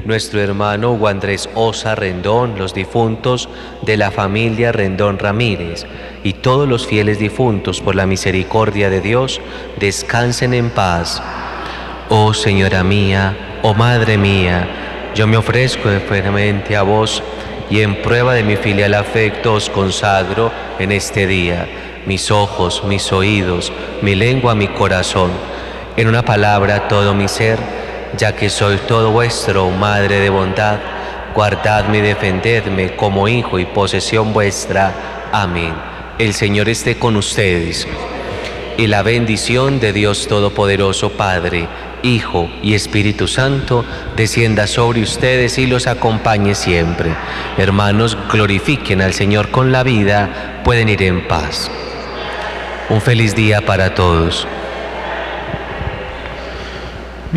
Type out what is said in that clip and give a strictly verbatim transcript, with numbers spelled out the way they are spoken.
nuestro hermano Hugo Andrés Osa Rendón, los difuntos de la familia Rendón Ramírez y todos los fieles difuntos, por la misericordia de Dios, descansen en paz. Oh Señora mía, oh Madre mía, yo me ofrezco enfermemente a vos y en prueba de mi filial afecto os consagro en este día mis ojos, mis oídos, mi lengua, mi corazón, en una palabra todo mi ser, ya que soy todo vuestro, Madre de bondad, guardadme y defendedme como hijo y posesión vuestra. Amén. El Señor esté con ustedes, y la bendición de Dios Todopoderoso, Padre, Hijo y Espíritu Santo, descienda sobre ustedes y los acompañe siempre. Hermanos, glorifiquen al Señor con la vida, pueden ir en paz. Un feliz día para todos.